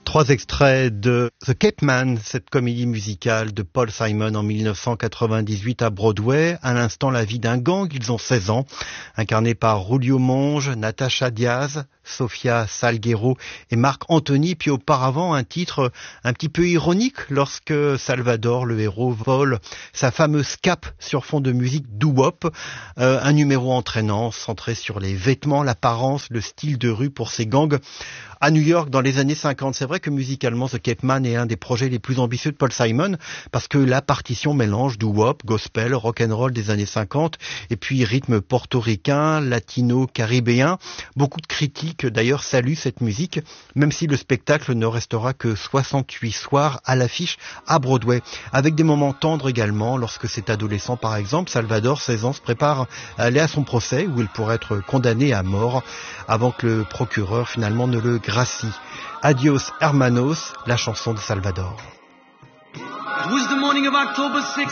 Trois extraits de The Cape Man, cette comédie musicale de Paul Simon en 1998 à Broadway. À l'instant, la vie d'un gang, ils ont 16 ans, incarné par Julio Monge, Natasha Diaz, Sofia Salguero et Marc Anthony. Puis auparavant, un titre un petit peu ironique lorsque Salvador, le héros, vole sa fameuse cape sur fond de musique doo-wop. Un numéro entraînant, centré sur les vêtements, l'apparence, le style de rue pour ces gangs à New York dans les années 50. C'est vrai que musicalement, The Cape Man est un des projets les plus ambitieux de Paul Simon parce que la partition mélange doo-wop, gospel, rock'n'roll des années 50 et puis rythme portoricain, latino-caribéen. Beaucoup de critiques d'ailleurs saluent cette musique, même si le spectacle ne restera que 68 soirs à l'affiche à Broadway, avec des moments tendres également. Lorsque c'est adolescent par exemple, Salvador, 16 ans, se prépare à aller à son procès où il pourrait être condamné à mort avant que le procureur finalement ne le gracie. Adios Hermanos, la chanson de Salvador. It was the morning of October 6th.